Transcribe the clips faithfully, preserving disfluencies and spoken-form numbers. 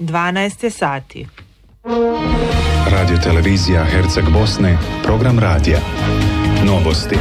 dvanaest je sati. Radio televizija Herceg Bosne, program radija. Novosti.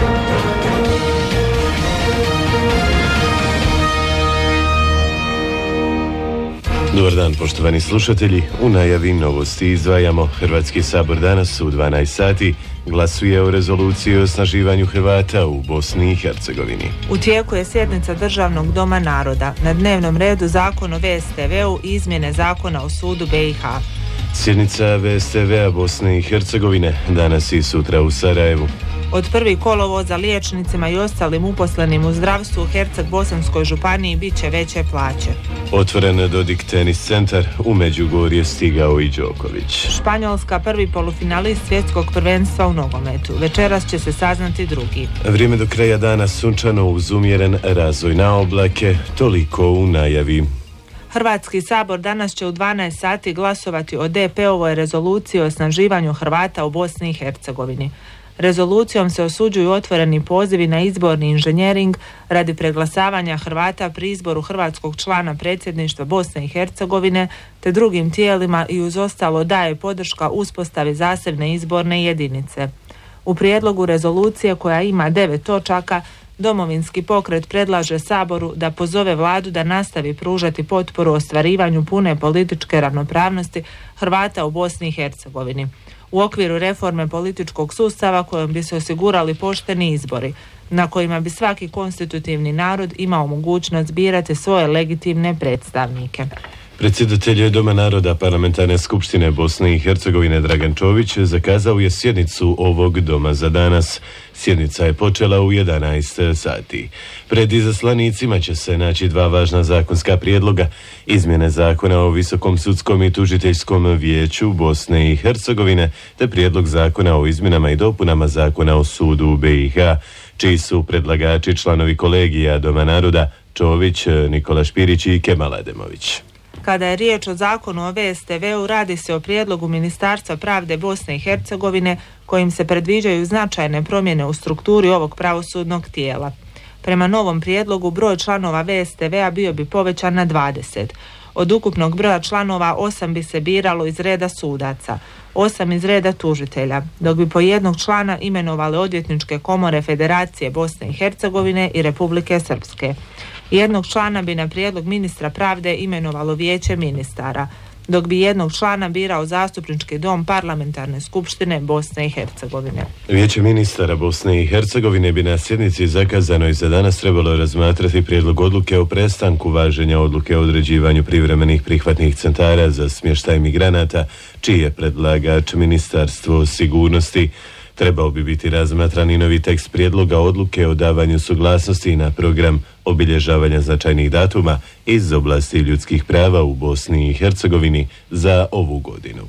Dobar dan, poštovani slušatelji. U najavi novosti izdvajamo. Hrvatski sabor danas u dvanaest sati glasuje o rezoluciji o osnaživanju Hrvata u Bosni i Hercegovini. U tijeku je sjednica Državnog doma naroda. Na dnevnom redu Zakon o V S T V-u i izmjene Zakona o sudu B i H. Sjednica V S T V-a Bosne i Hercegovine danas i sutra u Sarajevu. Od prvog kolovoza liječnicima i ostalim uposlenim u zdravstvu u Herceg-Bosanskoj županiji bit će veće plaće. Otvoren Dodik tenis centar, u Međugorje stigao i Đoković. Španjolska prvi polufinalist svjetskog prvenstva u nogometu. Večeras će se saznati drugi. Vrijeme do kraja dana sunčano uz umjeren razvoj na oblake, toliko u najavi. Hrvatski sabor danas će u dvanaest sati glasovati o D P-ovoj rezoluciji o osnaživanju Hrvata u Bosni i Hercegovini. Rezolucijom se osuđuju otvoreni pozivi na izborni inženjering radi preglasavanja Hrvata pri izboru hrvatskog člana predsjedništva Bosne i Hercegovine te drugim tijelima i uz ostalo daje podrška uspostavi zasebne izborne jedinice. U prijedlogu rezolucije koja ima devet točaka, Domovinski pokret predlaže Saboru da pozove vladu da nastavi pružati potporu ostvarivanju pune političke ravnopravnosti Hrvata u Bosni i Hercegovini u okviru reforme političkog sustava kojom bi se osigurali pošteni izbori, na kojima bi svaki konstitutivni narod imao mogućnost birati svoje legitimne predstavnike. Predsjedatelj Doma naroda Parlamentarne skupštine Bosne i Hercegovine Dragan Čović zakazao je sjednicu ovog doma za danas. Sjednica je počela u jedanaest sati. Pred izaslanicima će se naći dva važna zakonska prijedloga: izmjene Zakona o Visokom sudskom i tužiteljskom vijeću Bosne i Hercegovine te prijedlog Zakona o izmjenama i dopunama Zakona o sudu u B i H, čiji su predlagači članovi kolegija Doma naroda Čović, Nikola Špirić i Kemal Ademović. Kada je riječ o Zakonu o V S T V-u, radi se o prijedlogu Ministarstva pravde Bosne i Hercegovine kojim se predviđaju značajne promjene u strukturi ovog pravosudnog tijela. Prema novom prijedlogu broj članova V S T V-a bio bi povećan na dvadeset. Od ukupnog broja članova osam bi se biralo iz reda sudaca, osam iz reda tužitelja, dok bi po jednog člana imenovale odvjetničke komore Federacije Bosne i Hercegovine i Republike Srpske. Jednog člana bi na prijedlog ministra pravde imenovalo vijeće ministara, dok bi jednog člana birao zastupnički dom Parlamentarne skupštine Bosne i Hercegovine. Vijeće ministara Bosne i Hercegovine bi na sjednici zakazanoj za danas trebalo razmatrati prijedlog odluke o prestanku važenja odluke o određivanju privremenih prihvatnih centara za smještaj migranata, čiji je predlagač Ministarstvo sigurnosti. Trebao bi biti razmatran i novi tekst prijedloga odluke o davanju suglasnosti na program obilježavanja značajnih datuma iz oblasti ljudskih prava u Bosni i Hercegovini za ovu godinu.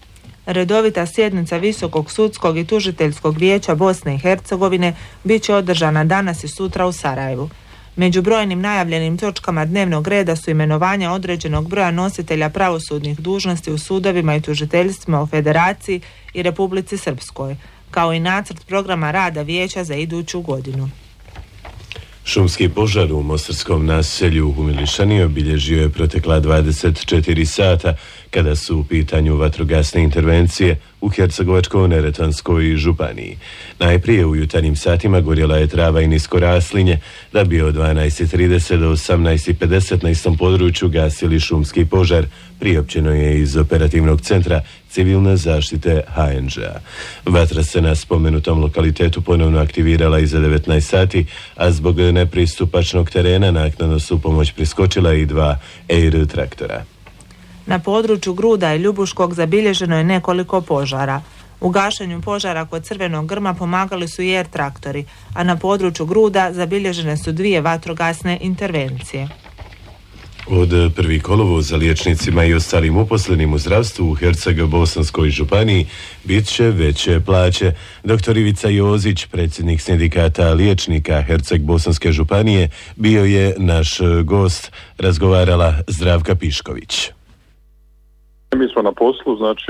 Redovita sjednica Visokog sudskog i tužiteljskog vijeća Bosne i Hercegovine bit će održana danas i sutra u Sarajevu. Među brojnim najavljenim točkama dnevnog reda su imenovanja određenog broja nositelja pravosudnih dužnosti u sudovima i tužiteljstvima u Federaciji i Republici Srpskoj, kao i nacrt programa rada vijeća za iduću godinu. Šumski požar u mostarskom naselju u Milišani obilježio je protekla dvadeset četiri sata kada su u pitanju vatrogasne intervencije u Hercegovačko-neretvanskoj županiji. Najprije u jutarnjim satima gorjela je trava i nisko raslinje, da bi od dvanaest trideset do osamnaest pedeset na istom području gasili šumski požar, priopćeno je iz operativnog centra civilne zaštite H N Ž-a. Vatra se na spomenutom lokalitetu ponovno aktivirala iza devetnaest sati, a zbog nepristupačnog terena naknadno su pomoć priskočila i dva Air traktora. Na području Gruda i Ljubuškog zabilježeno je nekoliko požara. U gašenju požara kod Crvenog grma pomagali su i Air traktori, a na području Gruda zabilježene su dvije vatrogasne intervencije. Od prvog kolovoza liječnicima i ostalim uposlenim u zdravstvu u Herceg-Bosanskoj županiji bit će veće plaće. Doktor Ivica Jozić, predsjednik sindikata liječnika Herceg-Bosanske županije, bio je naš gost. Razgovarala Zdravka Pišković. Mi smo na poslu, znači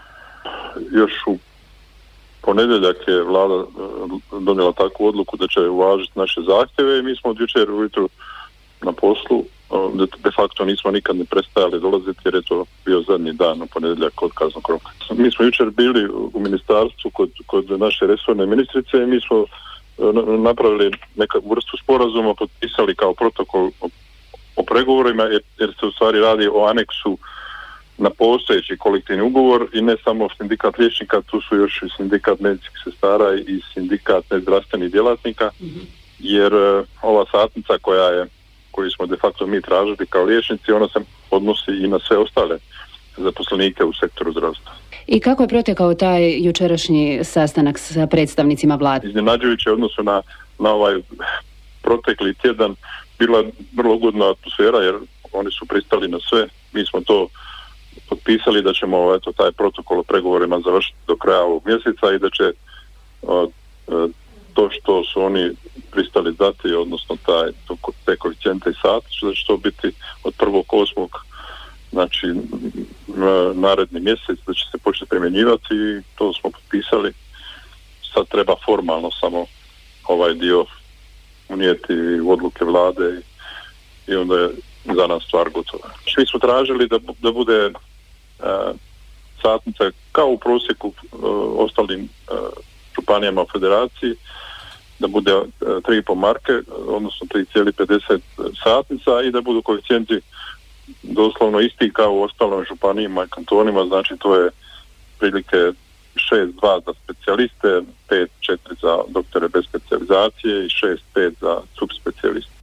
još u ponedjeljak je vlada donijela takvu odluku da će uvažiti naše zahtjeve i mi smo od jučer ujutru na poslu de facto nismo nikad ne prestajali dolaziti jer je to bio zadnji dan u ponedjeljak otkaznog roka. Mi smo jučer bili u ministarstvu kod, kod naše resorne ministrice i mi smo napravili neku vrstu sporazuma, potpisali kao protokol o, o pregovorima jer, jer se u stvari radi o aneksu na postojeći kolektivni ugovor i ne samo sindikat liječnika, tu su još i sindikat medicinskih sestara i sindikat nezdravstvenih djelatnika, jer uh, ova satnica koja je, koju smo de facto mi tražili kao liječnici, ona se odnosi i na sve ostale zaposlenike u sektoru zdravstva. I kako je protekao taj jučerašnji sastanak sa predstavnicima vlade? Iznenađujuće u odnosu na, na ovaj protekli tjedan bila je vrlo ugodna atmosfera jer oni su pristali na sve. Mi smo to potpisali da ćemo eto, taj protokol o pregovorima završiti do kraja ovog mjeseca i da će o, to što su oni pristali dati, odnosno taj, to, te koeficijente i sat, da će to biti od prvog osmog znači naredni mjesec, da će se početi primjenjivati i to smo potpisali. Sad treba formalno samo ovaj dio unijeti u odluke vlade i, i onda je za nas stvar gotova. Mi smo tražili da, da bude uh, satnica kao u prosjeku uh, ostalim uh, županijama u federaciji, da bude uh, tri i pol marke, odnosno tri zarez pedeset satnica i da budu koeficijenti doslovno isti kao u ostalim županijima i kantonima, znači to je prilike šest dva za specijaliste, pet četiri za doktore bez specijalizacije i šest pet za subspecijaliste.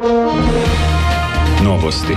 Novosti.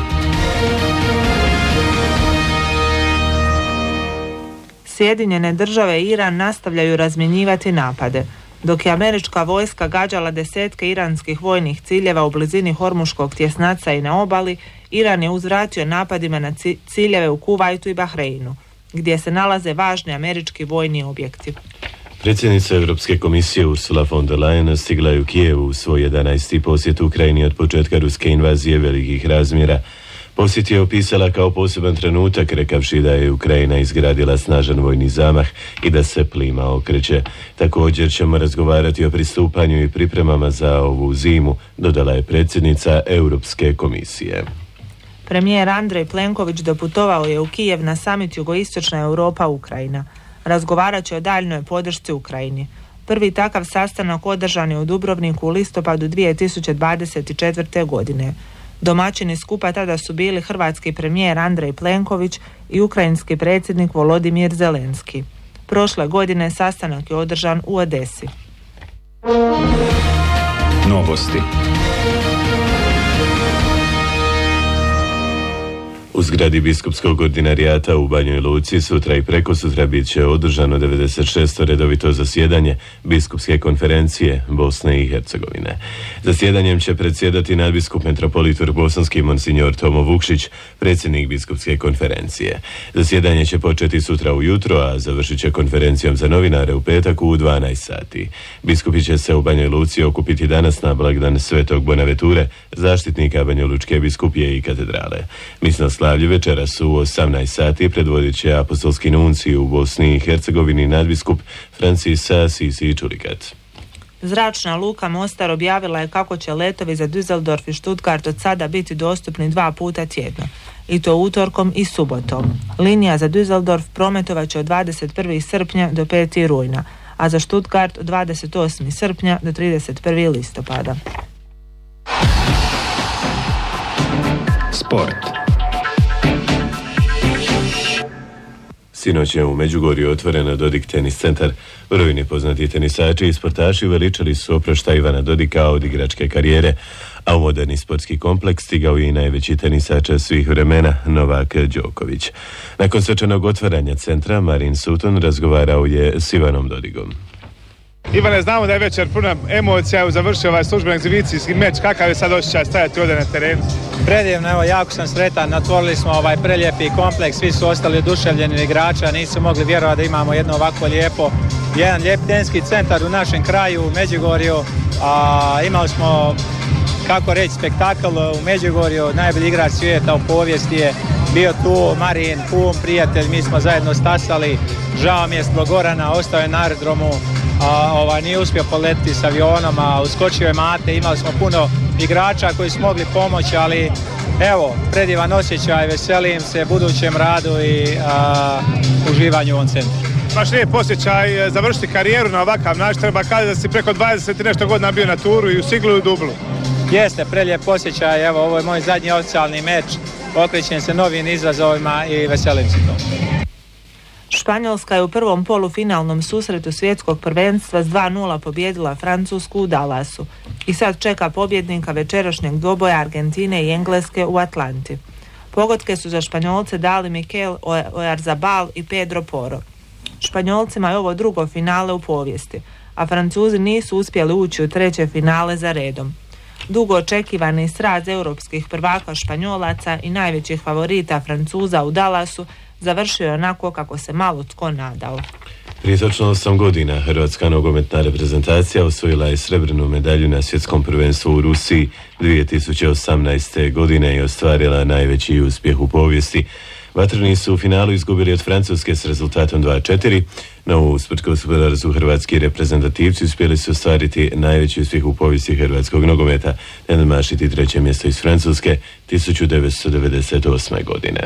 Sjedinjene države i Iran nastavljaju razmjenjivati napade. Dok je američka vojska gađala desetke iranskih vojnih ciljeva u blizini Hormuškog tjesnaca i na obali, Iran je uzvratio napadima na ciljeve u Kuvajtu i Bahreinu, gdje se nalaze važni američki vojni objekti. Predsjednica Europske komisije Ursula von der Leyen stigla je u Kijevu u svoj jedanaesti posjet Ukrajini od početka ruske invazije velikih razmjera. Posjet je opisala kao poseban trenutak, rekavši da je Ukrajina izgradila snažan vojni zamah i da se plima okreće. Također ćemo razgovarati o pristupanju i pripremama za ovu zimu, dodala je predsjednica Europske komisije. Premijer Andrej Plenković doputovao je u Kijev na samit Jugoistočna Europa-Ukrajina. Razgovarat će o daljnjoj podršci Ukrajini. Prvi takav sastanak održan je u Dubrovniku u listopadu dvije tisuće dvadeset četvrte. godine. Domaćini skupa tada su bili hrvatski premijer Andrej Plenković i ukrajinski predsjednik Volodimir Zelenski. Prošle godine sastanak je održan u Odesi. Novosti. U zgradi biskupskog ordinarijata u Banjoj Luci sutra i prekosutra bit će održano devedeset šesto redovito zasjedanje Biskupske konferencije Bosne i Hercegovine. Zasjedanjem će predsjedati nadbiskup metropolitur bosanski monsignor Tomo Vukšić, predsjednik Biskupske konferencije. Zasjedanje će početi sutra ujutro, a završit će konferencijom za novinare u petak u dvanaest sati. Biskupi će se u Banjoj Luci okupiti danas na blagdan Svetog Bonaventure, zaštitnika Banjolučke biskupije i katedrale. Misno slavlje večeras u osamnaest sati predvodit će apostolski nuncij u Bosni i Hercegovini nadbiskup Francisa Sisi Čulikat. Zračna luka Mostar objavila je kako će letovi za Düsseldorf i Stuttgart od sada biti dostupni dva puta tjedno, i to utorkom i subotom. Linija za Düsseldorf prometovat će od dvadeset prvog srpnja do petog rujna, a za Stuttgart od dvadeset osmog srpnja do trideset prvog listopada. Sport. Sinoć je u Međugorju otvoreno Dodik tenis centar. Brojni poznati tenisači i sportaši veličali su oproštaj Ivana Dodika od igračke karijere, a u moderni sportski kompleks stigao je i najveći tenisač svih vremena, Novak Đoković. Nakon svečanog otvaranja centra, Marin Sutton razgovarao je s Ivanom Dodigom. Ivane, znamo da je večer puna emocija, završio ovaj službeni egzibicijski meč, kakav je sad osjećaj stajati ovdje na terenu? Predivno, evo, jako sam sretan, otvorili smo ovaj prelijepi kompleks, svi su ostali oduševljeni igrača, nisu mogli vjerovati da imamo jedno ovako lijepo, jedan lijep tenski centar u našem kraju, u Međugorju, a imali smo, kako reći, spektakl u Međugorju, najbolji igrač svijeta u povijesti je bio tu, Marin, kum, prijatelj, mi smo zajedno stasali, žao mi je zbog Gorana, ostao je na aerodromu, a, ovaj, nije uspio poletiti s avionom, a uskočio je Mate, imali smo puno igrača koji su mogli pomoći, ali evo, predivan osjećaj, veselim se budućem radu i a, uživanju u ovom centru. Baš lijep osjećaj završiti karijeru na ovakav način, treba kazati da si preko dvadeset i nešto godina bio na turu i u Siglu i u Dublu. Jeste, prelijep osjećaj, evo, ovo je moj zadnji oficijalni meč, okrećem se novim izazovima i veselim se to. Španjolska je u prvom polufinalnom susretu svjetskog prvenstva s dva nula pobijedila Francusku u Dallasu i sad čeka pobjednika večerašnjeg dvoboja Argentine i Engleske u Atlanti. Pogodke su za Španjolce dali Mikel Oyarzabal i Pedro Porro. Španjolcima je ovo drugo finale u povijesti, a Francuzi nisu uspjeli ući u treće finale za redom. Dugo očekivani sraz europskih prvaka Španjolaca i najvećih favorita Francuza u Dallasu završio je onako kako se malo tko nadao. Prije točno osam godina hrvatska nogometna reprezentacija osvojila je srebrnu medalju na svjetskom prvenstvu u Rusiji dvije tisuće osamnaeste. godine i ostvarila najveći uspjeh u povijesti. Vatreni su u finalu izgubili od Francuske s rezultatom dva četiri, no usprkos porazu hrvatski reprezentativci uspjeli su ostvariti najveći uspjeh u povijesti hrvatskog nogometa, te nadmašiti treće mjesto iz Francuske tisuću devetsto devedeset osme. godine.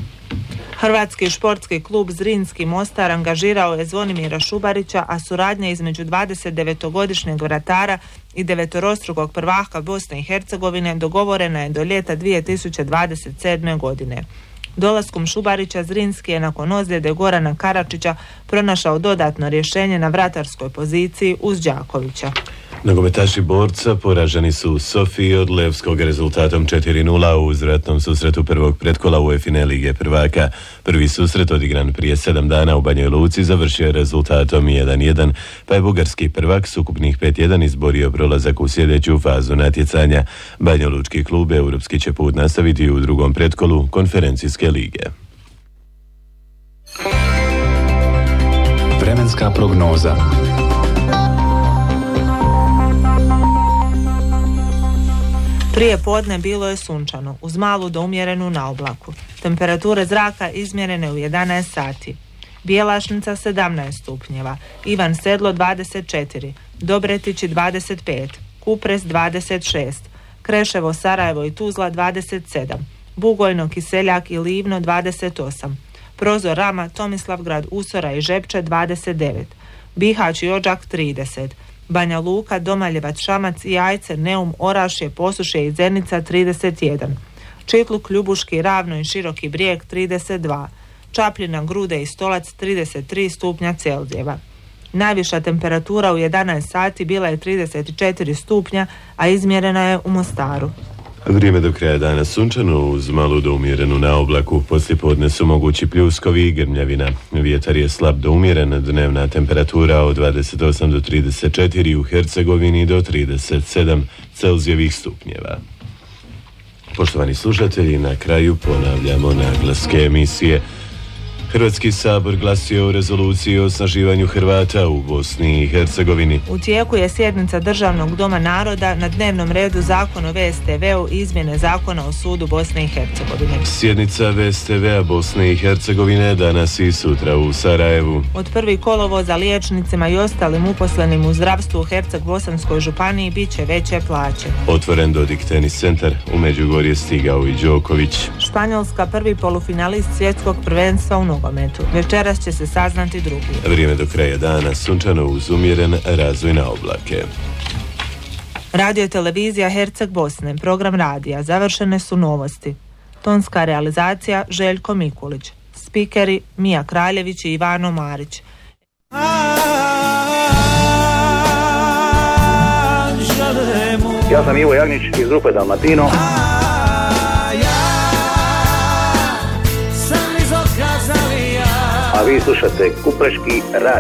Hrvatski športski klub Zrinski Mostar angažirao je Zvonimira Šubarića, a suradnja između dvadesetdevetogodišnjeg vratara i devetorostrukog prvaka Bosne i Hercegovine dogovorena je do ljeta dvije tisuće dvadeset sedme. godine. Dolaskom Šubarića Zrinski je nakon ozljede Gorana Karačića pronašao dodatno rješenje na vratarskoj poziciji uz Đakovića. Nogometaši Borca poraženi su u Sofiji od Levskog rezultatom četiri nula u uzvratnom susretu prvog pretkola UEFA Lige prvaka. Prvi susret odigran prije sedam dana u Banjoj Luci završio je rezultatom jedan jedan, pa je bugarski prvak s ukupnih pet jedan izborio prolazak u sljedeću fazu natjecanja. Banjolučki klub europski će put nastaviti u drugom pretkolu konferencijske lige. Vremenska prognoza. Prije podne bilo je sunčano, uz malu do umjerenu naoblaku. Temperature zraka izmjerene u jedanaest sati. Bijelašnica sedamnaest stupnjeva, Ivan Sedlo dvadeset četiri, Dobretići dvadeset pet, Kupres dvadeset šest, Kreševo, Sarajevo i Tuzla dvadeset sedam, Bugojno, Kiseljak i Livno dvadeset osam, Prozor, Rama, Tomislavgrad, Usora i Žepče dvadeset devet, Bihać i Odžak trideset, Banja Luka, Domaljevac, Šamac i Ajce, Neum, Orašje, Posušje i Zenica trideset jedan, Čitluk, Ljubuški, Ravno i Široki Brijeg trideset dva, Čapljina, Grude i Stolac trideset tri stupnja Celzijeva. Najviša temperatura u jedanaest sati bila je trideset četiri stupnja, a izmjerena je u Mostaru. Vrijeme do kraja dana sunčano uz malu do umjerenu naoblaku. Poslijepodne su mogući pljuskovi i grmljavina. Vjetar je slab do umjeren, dnevna temperatura od dvadeset osam do trideset četiri, u Hercegovini do trideset sedam Celzijevih stupnjeva. Poštovani slušatelji, na kraju ponavljamo naglaske emisije. Hrvatski sabor glasio o rezoluciji o osnaživanju Hrvata u Bosni i Hercegovini. U tijeku je sjednica Državnog doma naroda, na dnevnom redu Zakon o V S T V-u i izmjene Zakona o sudu Bosne i Hercegovine. Sjednica V S T V-a Bosne i Hercegovine danas i sutra u Sarajevu. Od prvog kolovoza liječnicima i ostalim uposlenim u zdravstvu u Herceg-Bosanskoj županiji bit će veće plaće. Otvoren Dodik tenis centar, u Međugorje stigao i Đoković. Španjolska prvi polufinalist svjetskog prvenstva u nogometu. Večeras će se saznati drugi. Vrijeme do kraja dana sunčano uz umjeren razvoj na oblake. Radio televizija Herceg Bosne, program radija, završene su novosti. Tonska realizacija Željko Mikulić. Spikeri Mija Kraljević i Ivano Marić. Ja sam Ivo Jagnić iz grupe Dalmatino. A vi slušate Kupreški radio.